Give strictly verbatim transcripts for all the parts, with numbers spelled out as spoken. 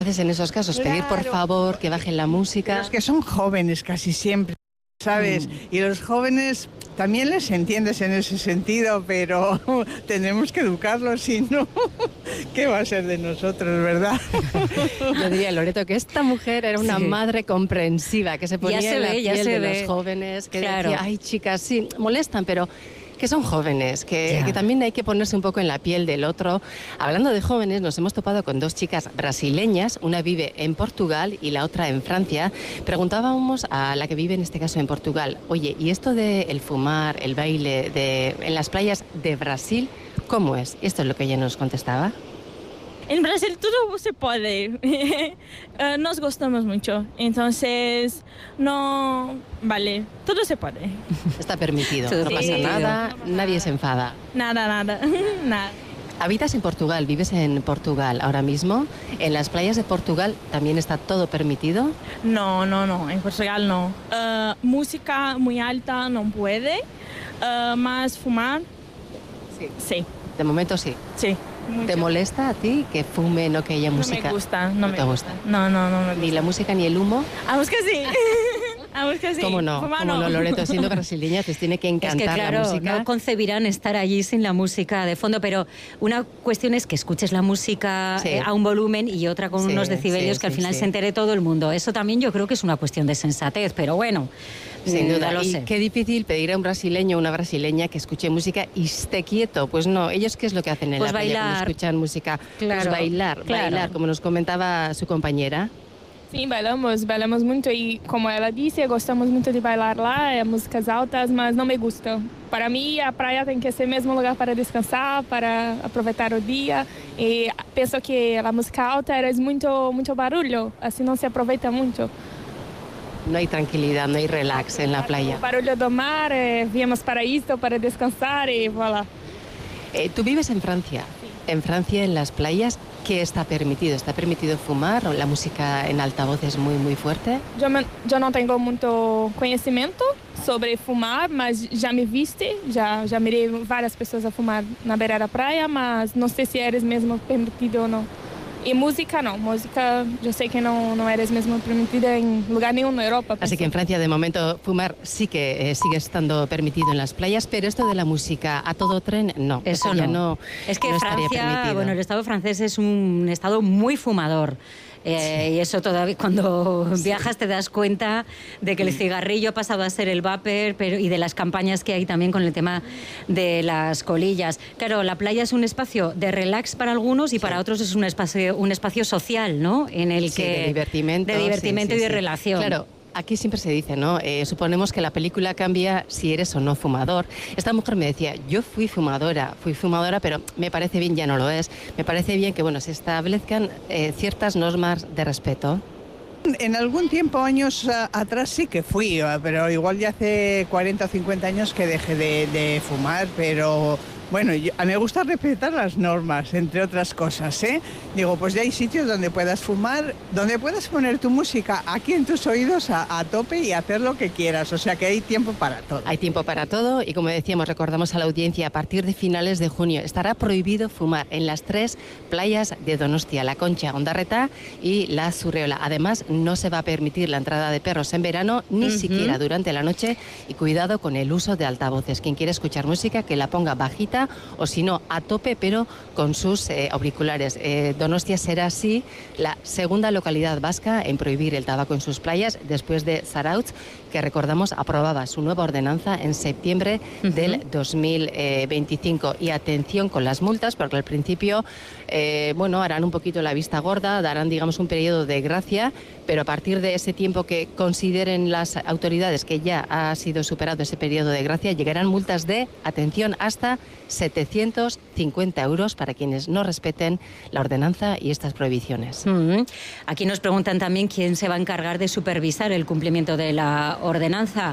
Entonces, en esos casos, Claro. pedir por favor que bajen la música. Los que son jóvenes casi siempre, ¿sabes? Mm. Y los jóvenes también les entiendes en ese sentido, pero tenemos que educarlos, si no, ¿qué va a ser de nosotros, verdad? Yo diría, Loreto, que esta mujer era una Sí. madre comprensiva, que se ponía se en la ve, ya piel se de ve. los jóvenes, que Claro. decía, ay, chicas, sí, molestan, pero que son jóvenes, que, Ya. que también hay que ponerse un poco en la piel del otro. Hablando de jóvenes, nos hemos topado con dos chicas brasileñas, una vive en Portugal y la otra en Francia. Preguntábamos a la que vive en este caso en Portugal, oye, ¿y esto de el fumar, el baile de, en las playas de Brasil, cómo es? Esto es lo que ella nos contestaba. En Brasil tudo se pode. Eh, Nós gostamos muito. Então, não. Vale, tudo se pode. Está permitido, Todo no pasa permitido. nada, nadie se enfada. Nada, nada. Nada. Habitas en Portugal, vives en Portugal ahora mismo. En las playas de Portugal también está todo permitido. No, no, no. En Portugal no. Eh, música muy alta no puede. Eh, más fumar, Sí. sí. De momento sí. Sí. ¿Te molesta a ti que fumen o que haya No música? me gusta, no, ¿No me te gusta? No, no, no me gusta. Ni la música ni el humo. A música sí. A música sí. ¿Cómo no? Fumar ¿Cómo no, Loreto? Siendo brasileña te tiene que Es encantar que la claro, música. no concebirán estar allí sin la música de fondo, pero una cuestión es que escuches la música Sí. eh, a un volumen y otra con Sí, unos decibelios sí, que al sí, final sí. se entere todo el mundo. Eso también yo creo que es una cuestión de sensatez, pero bueno, Sin mm, duda. no lo y sé. qué difícil pedir a un brasileño o una brasileña que escuche música y esté quieto. Pues no, ellos ¿qué es lo que hacen en Pues la playa cuando bailar. escuchan música? Claro, Pues bailar, claro. bailar, como nos comentaba su compañera. Sim, bailamos, bailamos muito e, como ela disse, gostamos muito de bailar lá, é músicas altas, mas não me gusta. Para mim, a praia tem que ser mesmo um lugar para descansar, para aproveitar o dia. E penso que a música alta era muito, muito barulho, assim não se aproveita muito. No hay tranquilidad, no hay relax en la playa. O barulho do mar, eh, viemos para isto, para descansar e voilà. Eh, Tú vives en Francia. En Francia, en las playas, ¿qué está permitido? ¿Está permitido fumar? ¿O la música en altavoz es muy, muy fuerte? Eu, me- eu não tenho muito conhecimento sobre fumar, mas já me viste, já, já mirei várias pessoas a fumar na beira da praia, mas não sei se eres mesmo permitido ou não. E música não, música eu sei que não, não eres mesmo permitida em lugar nenhum na Europa. Así que en Francia, de momento, fumar sí que eh, sigue estando permitido en las playas, pero esto de la música a todo tren, no. Eso ya no. no. Es que no estaría Francia, permitido. bueno, el Estado francés es un Estado muy fumador. Eh, Y eso todavía cuando viajas te das cuenta de que el cigarrillo ha pasado a ser el vapor, pero y de las campañas que hay también con el tema de las colillas. Claro, la playa es un espacio de relax para algunos y para otros es un espacio un espacio social, ¿no? En el Sí, que de divertimento. de divertimento sí, sí, y de sí. relación. Claro. Aquí siempre se dice, ¿no? Eh, suponemos que la película cambia si eres o no fumador. Esta mujer me decía, yo fui fumadora, fui fumadora, pero me parece bien, ya no lo es. Me parece bien que, bueno, se establezcan eh, ciertas normas de respeto. En algún tiempo, años a- atrás sí que fui, ah, pero igual ya hace cuarenta o cincuenta años que dejé de, de fumar, pero bueno, yo- a mí me gusta respetar las normas, entre otras cosas, ¿eh? Digo, pues ya hay sitios donde puedas fumar, donde puedas poner tu música aquí en tus oídos a, a tope y hacer lo que quieras, o sea que hay tiempo para todo. Hay tiempo para todo y, como decíamos, recordamos a la audiencia, a partir de finales de junio estará prohibido fumar en las tres playas de Donostia, La Concha, Ondarreta y La Zurreola. Además, no se va a permitir la entrada de perros en verano, ni Ujú. siquiera durante la noche, y cuidado con el uso de altavoces. Quien quiere escuchar música, que la ponga bajita o, si no, a tope, pero con sus eh, auriculares. Eh, Donostia será así la segunda localidad vasca en prohibir el tabaco en sus playas, después de Zarautz, que, recordamos, aprobaba su nueva ordenanza en septiembre Ujú. del dos mil veinticinco. Y atención con las multas, porque al principio, eh, bueno, harán un poquito la vista gorda, darán, digamos, un periodo de gracia, pero a partir de ese tiempo que consideren las autoridades que ya ha sido superado ese periodo de gracia, llegarán multas de, atención, hasta setecientos cincuenta euros para quienes no respeten la ordenanza y estas prohibiciones. Mm. Aquí nos preguntan también quién se va a encargar de supervisar el cumplimiento de la ordenanza.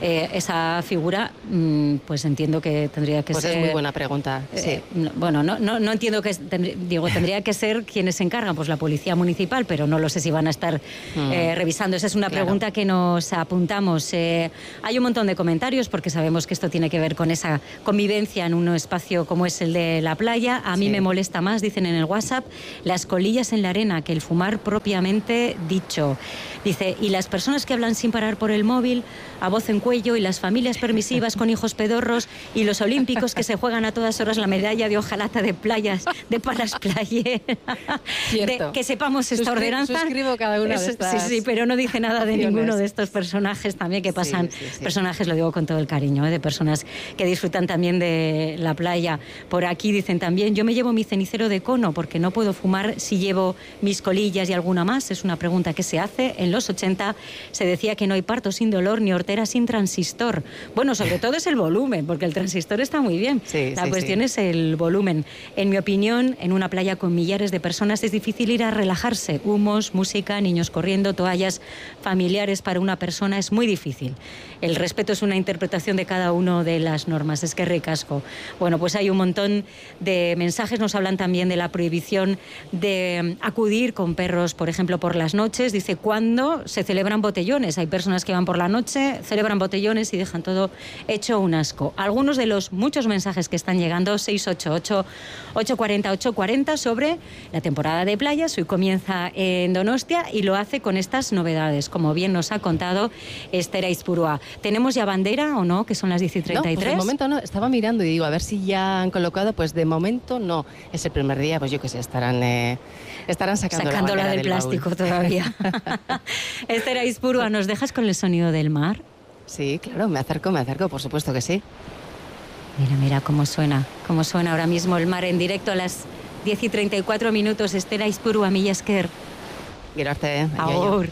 eh, esa figura, mmm, pues entiendo que tendría que pues ser... Pues es muy buena pregunta, sí. Eh, no, bueno, no, no, no entiendo que... Tendría, digo, tendría que ser quienes se encargan, pues la policía municipal, pero no lo sé si van a estar mm. eh, revisando. Esa es una claro. pregunta que nos apuntamos. Eh, hay un montón de comentarios porque sabemos que esto tiene que ver con esa convivencia en un espacio como es el de la playa. A mí sí. me molesta más, dicen en el WhatsApp, las colillas en la arena que el fumar propiamente dicho. Dice, y las personas que hablan sin parar por el móvil, a voz en cuello, y las familias permisivas con hijos pedorros, y los olímpicos que se juegan a todas horas la medalla de hojalata de playas, de palas playeras. De, que sepamos esta Suscri ordenanza. Suscribo cada una de estas. Sí, sí, pero no dice nada de ninguno de estos personajes también que pasan. Sí, sí, sí. Personajes, lo digo con todo el cariño, ¿eh? De personas que disfrutan también de la playa. Por aquí dicen también, yo me llevo mi cenicero de cono porque no puedo fumar si llevo mis colillas y alguna más. Es una pregunta que se hace. En los ochenta se decía que no hay parto sin dolor ni hortera sin transistor. Bueno, sobre todo es el volumen, porque el transistor está muy bien. Sí, la sí, cuestión sí. es el volumen. En mi opinión, en una playa con millares de personas es difícil ir a relajarse. Humos, música, niños corriendo, toallas familiares para una persona es muy difícil. El respeto es una interpretación de cada una de las normas. Es que ricasco. Bueno, pues hay un montón de mensajes. Nos hablan también de la prohibición de acudir con perros, por ejemplo, por las noches. Dice, ¿cuándo se celebran botellones? Hay personas que van por la noche, celebran botellones y dejan todo hecho un asco. Algunos de los muchos mensajes que están llegando, seis ocho ocho, ocho cuatro cero, ocho cuatro cero, sobre la temporada de playas. Hoy comienza en Donostia y lo hace con estas novedades, como bien nos ha contado Esther Aizpurua. ¿Tenemos ya bandera o no? Que son las diez y treinta y tres. No, pues de momento no. Estaba mirando y digo, a ver si ya han colocado. Pues de momento no. Es el primer día, pues yo que sé, estarán, eh, estarán sacando Sacándola la del, del plástico baúl. Todavía. Esther Aizpurua, ¿nos dejas con el sonido del mar? Sí, claro, me acerco, me acerco, por supuesto que sí. Mira, mira cómo suena, cómo suena ahora mismo el mar en directo a las diez y treinta y cuatro minutos. Esther Aizpurua, mila esker. Gracias. Agur.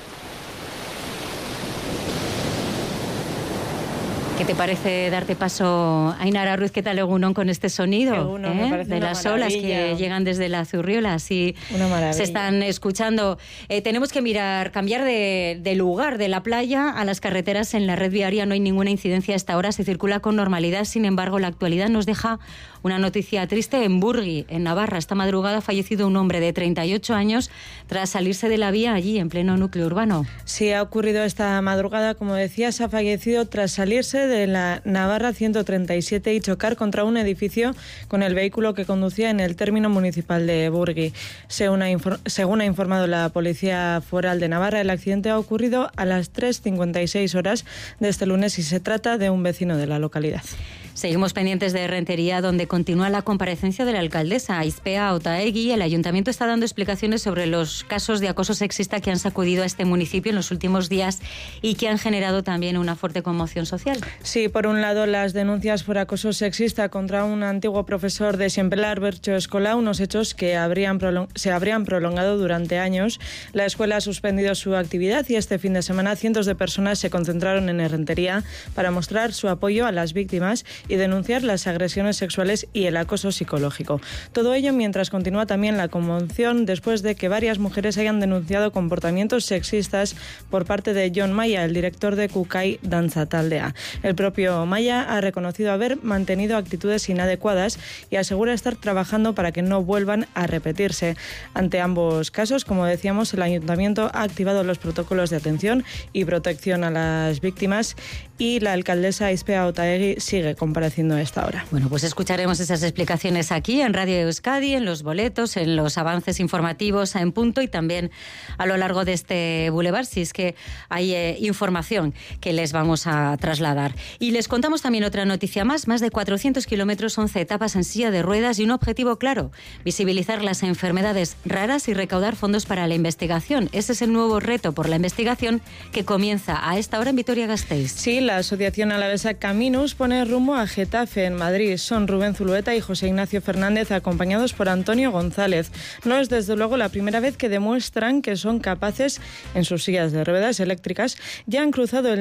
¿Qué te parece darte paso, Ainara Ruiz? ¿Qué tal, Egunon, con este sonido Egunon, eh? me parece de una las olas que llegan desde la Zurriola? Sí, una maravilla. Se están escuchando. Eh, tenemos que mirar, cambiar de, de lugar, de la playa a las carreteras. En la red viaria no hay ninguna incidencia a esta hora, se circula con normalidad. Sin embargo, la actualidad nos deja una noticia triste en Burgui, en Navarra. Esta madrugada ha fallecido un hombre de treinta y ocho años tras salirse de la vía allí, en pleno núcleo urbano. Sí, ha ocurrido esta madrugada, como decías, ha fallecido tras salirse de la Navarra ciento treinta y siete y chocar contra un edificio con el vehículo que conducía en el término municipal de Burgui. Según ha, infor- según ha informado la Policía Foral de Navarra, el accidente ha ocurrido a las tres cincuenta y seis horas de este lunes y se trata de un vecino de la localidad. Seguimos pendientes de Rentería, donde continúa la comparecencia de la alcaldesa Aizpea Otaegui. El ayuntamiento está dando explicaciones sobre los casos de acoso sexista que han sacudido a este municipio en los últimos días y que han generado también una fuerte conmoción social. Sí, por un lado, las denuncias por acoso sexista contra un antiguo profesor de Xempelar, Bercho Escola, unos hechos que habrían prolong- se habrían prolongado durante años. La escuela ha suspendido su actividad y este fin de semana cientos de personas se concentraron en Rentería para mostrar su apoyo a las víctimas y denunciar las agresiones sexuales y el acoso psicológico. Todo ello mientras continúa también la conmoción después de que varias mujeres hayan denunciado comportamientos sexistas por parte de Jon Maya, el director de Kukai Danza Taldea. El propio Maya ha reconocido haber mantenido actitudes inadecuadas y asegura estar trabajando para que no vuelvan a repetirse. Ante ambos casos, como decíamos, el ayuntamiento ha activado los protocolos de atención y protección a las víctimas y la alcaldesa Aizpea Otaegui sigue compareciendo a esta hora. Bueno, pues escucharemos esas explicaciones aquí en Radio Euskadi, en los boletos, en los avances informativos en punto y también a lo largo de este bulevar, si es que hay eh, información que les vamos a trasladar. Y les contamos también otra noticia más, más de cuatrocientos kilómetros, once etapas en silla de ruedas y un objetivo claro, visibilizar las enfermedades raras y recaudar fondos para la investigación. Ese es el nuevo reto por la investigación que comienza a esta hora en Vitoria-Gasteiz. Sí, la asociación alavesa Caminus pone rumbo a Getafe, en Madrid. Son Rubén Zulueta y José Ignacio Fernández, acompañados por Antonio González. No es desde luego la primera vez que demuestran que son capaces, en sus sillas de ruedas eléctricas, ya han cruzado el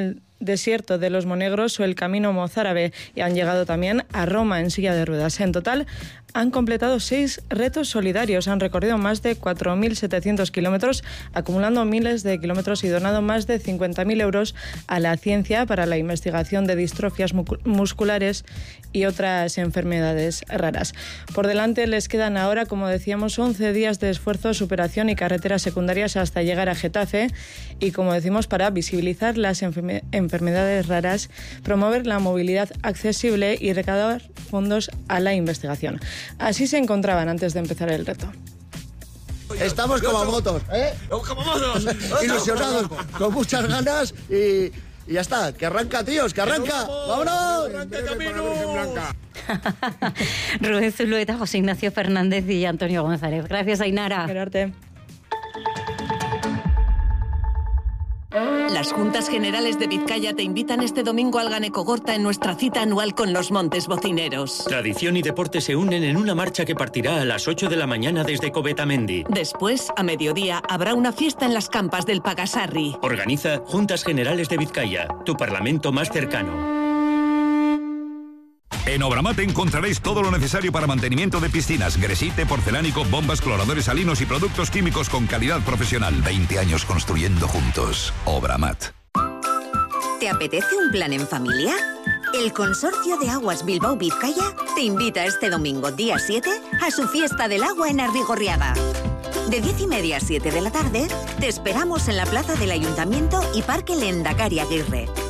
desierto de los Monegros o el Camino Mozárabe y han llegado también a Roma en silla de ruedas. En total han completado seis retos solidarios, han recorrido más de cuatro mil setecientos kilómetros, acumulando miles de kilómetros y donado más de cincuenta mil euros a la ciencia para la investigación de distrofias musculares y otras enfermedades raras. Por delante les quedan ahora, como decíamos, once días de esfuerzo, superación y carreteras secundarias hasta llegar a Getafe y, como decimos, para visibilizar las enferme- enfermedades raras, promover la movilidad accesible y recaudar fondos a la investigación. Así se encontraban antes de empezar el reto. Estamos como motos, ¿eh? Como motos. Ilusionados, con muchas ganas y, y ya está. Que arranca, tíos, que arranca. ¡Vámonos! ¡Arranca el camino! Rubén Zulueta, José Ignacio Fernández y Antonio González. Gracias, Ainara. Gerarte. Las Juntas Generales de Vizcaya te invitan este domingo al Ganekogorta en nuestra cita anual con los Montes Bocineros. Tradición y deporte se unen en una marcha que partirá a las ocho de la mañana desde Covetamendi. Después, a mediodía, habrá una fiesta en las campas del Pagasarri. Organiza Juntas Generales de Vizcaya, tu parlamento más cercano. En Obramat encontraréis todo lo necesario para mantenimiento de piscinas, gresite, porcelánico, bombas, cloradores salinos y productos químicos con calidad profesional. veinte años construyendo juntos. Obramat. ¿Te apetece un plan en familia? El Consorcio de Aguas Bilbao Vizcaya te invita este domingo, día siete, a su fiesta del agua en Arrigorriaga. De diez y media a siete de la tarde, te esperamos en la plaza del Ayuntamiento y Parque Lehendakari Aguirre.